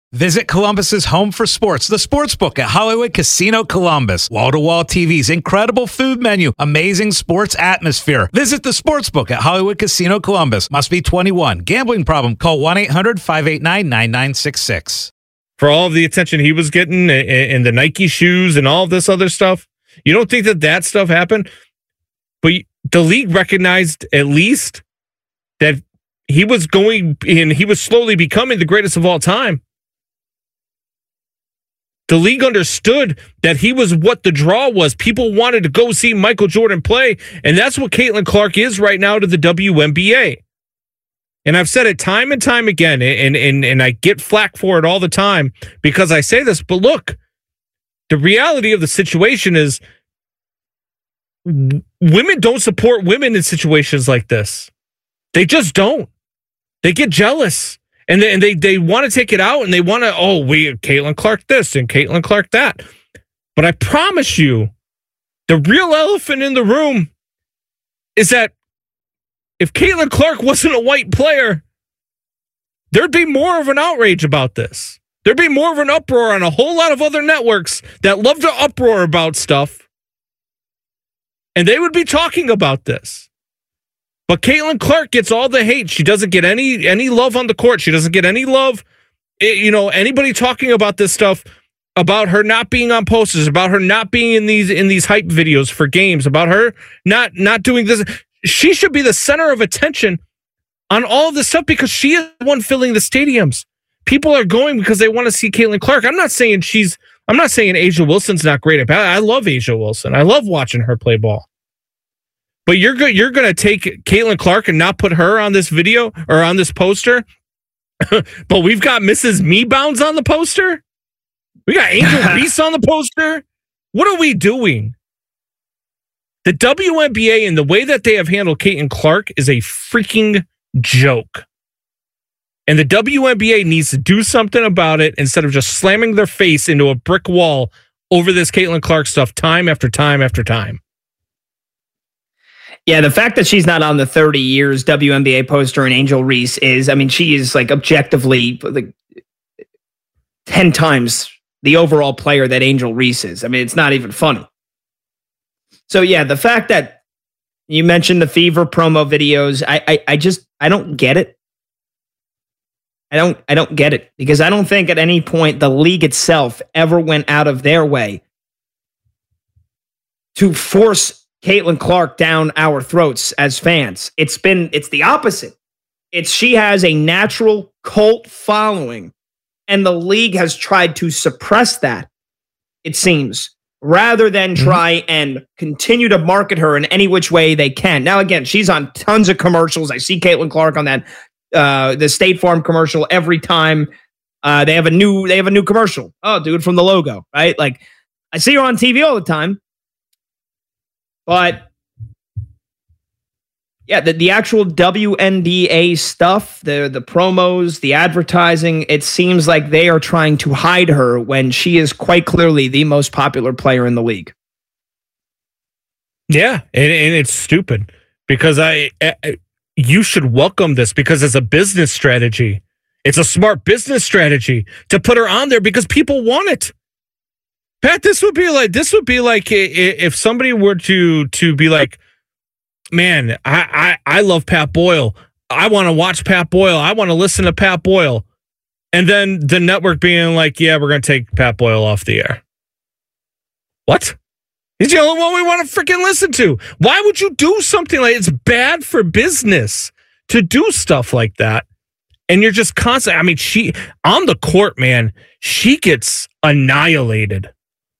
Visit Columbus's home for sports, the Sportsbook at Hollywood Casino Columbus. Wall-to-wall TVs, incredible food menu, amazing sports atmosphere. Visit the Sportsbook at Hollywood Casino Columbus. Must be 21. Gambling problem? Call 1-800-589-9966. For all of the attention he was getting in the Nike shoes and all this other stuff, you don't think that stuff happened? But the league recognized at least that he was going and he was slowly becoming the greatest of all time. The league understood that he was what the draw was. People wanted to go see Michael Jordan play, and that's what Caitlin Clark is right now to the WNBA. And I've said it time and time again, and I get flack for it all the time because I say this, but look, the reality of the situation is women don't support women in situations like this. They just don't. They get jealous. And they want to take it out, and they want to, Caitlin Clark this and Caitlin Clark that. But I promise you, the real elephant in the room is that if Caitlin Clark wasn't a white player, there'd be more of an outrage about this. There'd be more of an uproar on a whole lot of other networks that love to uproar about stuff. And they would be talking about this. But Caitlin Clark gets all the hate. She doesn't get any love on the court. She doesn't get any love. Anybody talking about this stuff, about her not being on posters, about her not being in these hype videos for games, about her not doing this. She should be the center of attention on all of this stuff because she is the one filling the stadiums. People are going because they want to see Caitlin Clark. I'm not saying A'ja Wilson's not great at basketball. I love A'ja Wilson. I love watching her play ball. But you're going to take Caitlin Clark and not put her on this video or on this poster? But we've got Mrs. Me-Bounds on the poster? We got Angel Reese on the poster? What are we doing? The WNBA and the way that they have handled Caitlin Clark is a freaking joke. And the WNBA needs to do something about it instead of just slamming their face into a brick wall over this Caitlin Clark stuff time after time after time. Yeah, the fact that she's not on the 30 years WNBA poster and Angel Reese is, she is like objectively like 10 times the overall player that Angel Reese is. It's not even funny. So yeah, the fact that you mentioned the Fever promo videos, I don't get it. I don't get it because I don't think at any point the league itself ever went out of their way to force Caitlin Clark down our throats as fans. It's the opposite. She has a natural cult following, and the league has tried to suppress that, it seems, rather than try and continue to market her in any which way they can. Now, again, she's on tons of commercials. I see Caitlin Clark on that the State Farm commercial every time they have a new commercial. Oh, dude, from the logo, right? Like, I see her on TV all the time. But yeah, the actual WNBA stuff, the promos, the advertising, it seems like they are trying to hide her when she is quite clearly the most popular player in the league. Yeah, and it's stupid because you should welcome this because it's a business strategy. It's a smart business strategy to put her on there because people want it. Pat, this would be like if somebody were to be like, man, I love Pat Boyle. I want to watch Pat Boyle. I want to listen to Pat Boyle. And then the network being like, yeah, we're going to take Pat Boyle off the air. What? He's the only one we want to freaking listen to. Why would you do something like it's bad for business to do stuff like that? And you're just constantly, she on the court, man, she gets annihilated.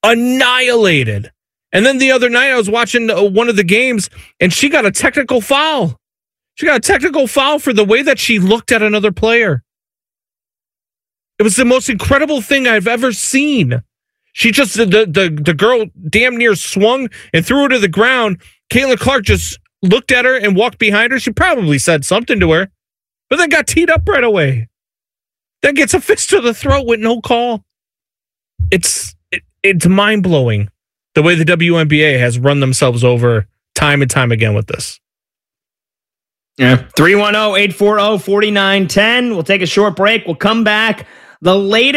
And then the other night I was watching one of the games and she got a technical foul. She got a technical foul for the way that she looked at another player. It was the most incredible thing I've ever seen. She just, the girl damn near swung and threw her to the ground. Caitlin Clark just looked at her and walked behind her. She probably said something to her, but then got teed up right away. Then gets a fist to the throat with no call. It's mind-blowing the way the WNBA has run themselves over time and time again with this. Yeah. 310-840-4910. We'll take a short break. We'll come back. The latest